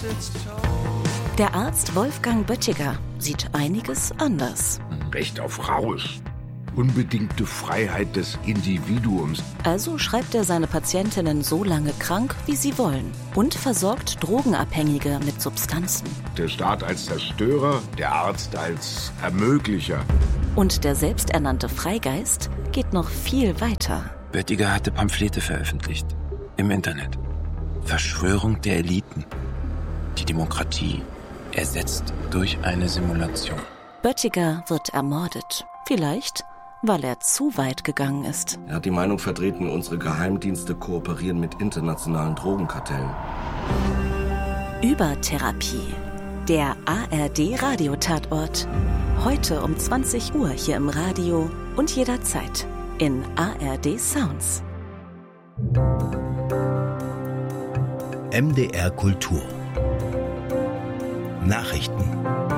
Der Arzt Wolfgang Böttiger sieht einiges anders. Recht auf Rausch. Unbedingte Freiheit des Individuums. Also schreibt er seine Patientinnen so lange krank, wie sie wollen. Und versorgt Drogenabhängige mit Substanzen. Der Staat als Zerstörer, der Arzt als Ermöglicher. Und der selbsternannte Freigeist geht noch viel weiter. Böttiger hatte Pamphlete veröffentlicht. Im Internet. Verschwörung der Eliten. Die Demokratie ersetzt durch eine Simulation. Böttiger wird ermordet. Vielleicht, weil er zu weit gegangen ist. Er hat die Meinung vertreten, unsere Geheimdienste kooperieren mit internationalen Drogenkartellen. Übertherapie. Der ARD-Radiotatort. Heute um 20 Uhr hier im Radio und jederzeit in ARD Sounds. MDR Kultur. Nachrichten.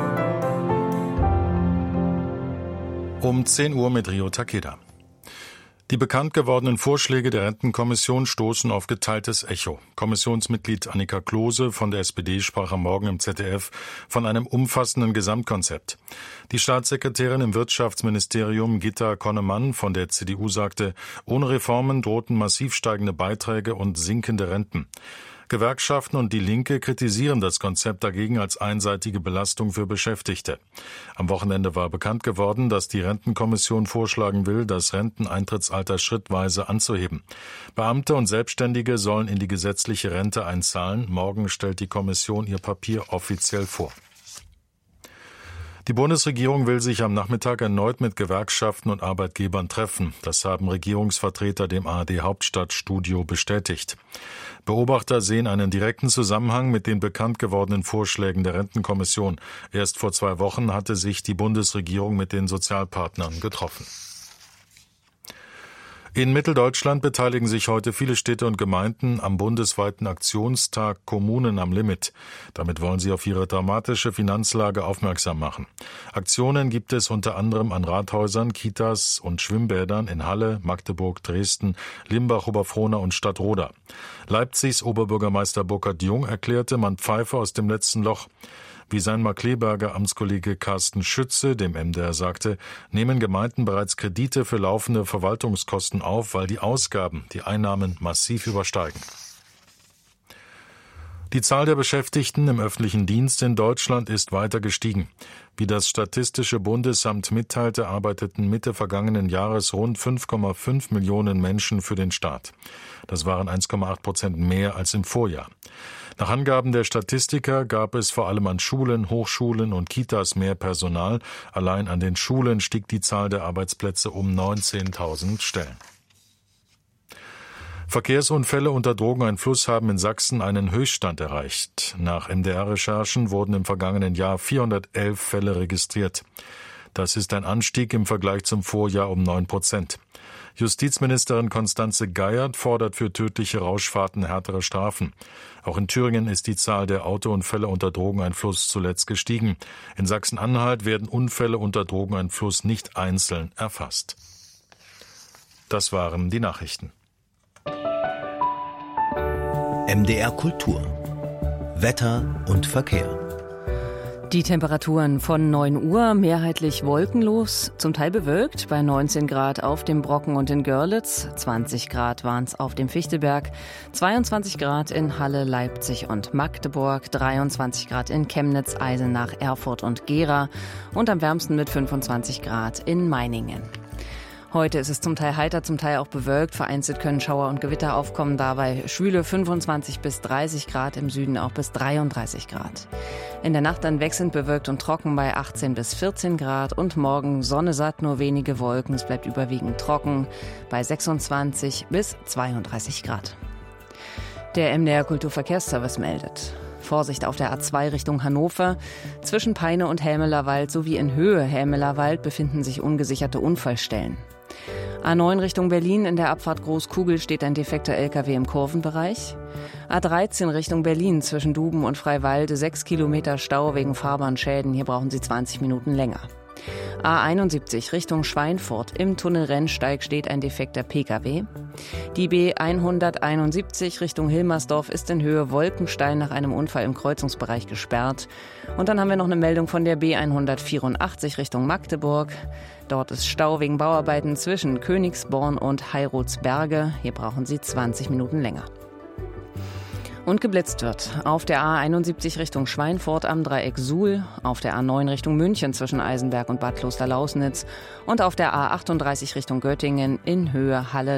Um 10 Uhr mit Rio Takeda. Die bekannt gewordenen Vorschläge der Rentenkommission stoßen auf geteiltes Echo. Kommissionsmitglied Annika Klose von der SPD sprach am Morgen im ZDF von einem umfassenden Gesamtkonzept. Die Staatssekretärin im Wirtschaftsministerium Gitta Konnemann von der CDU sagte, ohne Reformen drohten massiv steigende Beiträge und sinkende Renten. Gewerkschaften und die Linke kritisieren das Konzept dagegen als einseitige Belastung für Beschäftigte. Am Wochenende war bekannt geworden, dass die Rentenkommission vorschlagen will, das Renteneintrittsalter schrittweise anzuheben. Beamte und Selbstständige sollen in die gesetzliche Rente einzahlen. Morgen stellt die Kommission ihr Papier offiziell vor. Die Bundesregierung will sich am Nachmittag erneut mit Gewerkschaften und Arbeitgebern treffen. Das haben Regierungsvertreter dem ARD-Hauptstadtstudio bestätigt. Beobachter sehen einen direkten Zusammenhang mit den bekannt gewordenen Vorschlägen der Rentenkommission. Erst vor 2 Wochen hatte sich die Bundesregierung mit den Sozialpartnern getroffen. In Mitteldeutschland beteiligen sich heute viele Städte und Gemeinden am bundesweiten Aktionstag Kommunen am Limit. Damit wollen sie auf ihre dramatische Finanzlage aufmerksam machen. Aktionen gibt es unter anderem an Rathäusern, Kitas und Schwimmbädern in Halle, Magdeburg, Dresden, Limbach, Oberfrohna und Stadtroda. Leipzigs Oberbürgermeister Burkhard Jung erklärte, man pfeife aus dem letzten Loch. Wie sein Markkleeberger Amtskollege Carsten Schütze dem MDR sagte, nehmen Gemeinden bereits Kredite für laufende Verwaltungskosten auf, weil die Ausgaben die Einnahmen massiv übersteigen. Die Zahl der Beschäftigten im öffentlichen Dienst in Deutschland ist weiter gestiegen. Wie das Statistische Bundesamt mitteilte, arbeiteten Mitte vergangenen Jahres rund 5,5 Millionen Menschen für den Staat. Das waren 1,8% mehr als im Vorjahr. Nach Angaben der Statistiker gab es vor allem an Schulen, Hochschulen und Kitas mehr Personal. Allein an den Schulen stieg die Zahl der Arbeitsplätze um 19.000 Stellen. Verkehrsunfälle unter Drogeneinfluss haben in Sachsen einen Höchststand erreicht. Nach MDR-Recherchen wurden im vergangenen Jahr 411 Fälle registriert. Das ist ein Anstieg im Vergleich zum Vorjahr um 9%. Justizministerin Constanze Geiert fordert für tödliche Rauschfahrten härtere Strafen. Auch in Thüringen ist die Zahl der Autounfälle unter Drogeneinfluss zuletzt gestiegen. In Sachsen-Anhalt werden Unfälle unter Drogeneinfluss nicht einzeln erfasst. Das waren die Nachrichten. MDR Kultur. Wetter und Verkehr. Die Temperaturen von 9 Uhr mehrheitlich wolkenlos, zum Teil bewölkt, bei 19 Grad auf dem Brocken und in Görlitz, 20 Grad waren es auf dem Fichtelberg, 22 Grad in Halle, Leipzig und Magdeburg, 23 Grad in Chemnitz, Eisenach, Erfurt und Gera und am wärmsten mit 25 Grad in Meiningen. Heute ist es zum Teil heiter, zum Teil auch bewölkt. Vereinzelt können Schauer und Gewitter aufkommen. Dabei schwüle 25 bis 30 Grad, im Süden auch bis 33 Grad. In der Nacht dann wechselnd bewölkt und trocken bei 18 bis 14 Grad. Und morgen Sonne satt, nur wenige Wolken. Es bleibt überwiegend trocken bei 26 bis 32 Grad. Der MDR Kulturverkehrsservice meldet: Vorsicht auf der A2 Richtung Hannover. Zwischen Peine und Helmelerwald sowie in Höhe Helmelerwald befinden sich ungesicherte Unfallstellen. A9 Richtung Berlin, in der Abfahrt Großkugel steht ein defekter LKW im Kurvenbereich. A13 Richtung Berlin, zwischen Duben und Freiwalde 6 Kilometer Stau wegen Fahrbahnschäden. Hier brauchen Sie 20 Minuten länger. A71 Richtung Schweinfurt. Im Tunnel Rennsteig steht ein defekter Pkw. Die B171 Richtung Hilmersdorf ist in Höhe Wolkenstein nach einem Unfall im Kreuzungsbereich gesperrt. Und dann haben wir noch eine Meldung von der B184 Richtung Magdeburg. Dort ist Stau wegen Bauarbeiten zwischen Königsborn und Heirotsberge. Hier brauchen Sie 20 Minuten länger. Und geblitzt wird auf der A71 Richtung Schweinfurt am Dreieck Suhl, auf der A9 Richtung München zwischen Eisenberg und Bad Klosterlausnitz und auf der A38 Richtung Göttingen in Höhe Halle